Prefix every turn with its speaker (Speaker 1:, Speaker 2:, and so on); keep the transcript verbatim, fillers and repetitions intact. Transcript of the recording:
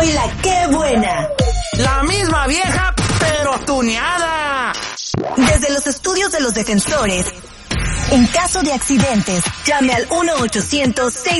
Speaker 1: Soy la que buena.
Speaker 2: La misma vieja, pero tuneada.
Speaker 1: Desde los estudios de los defensores, en caso de accidentes, llame al uno ochocientos seis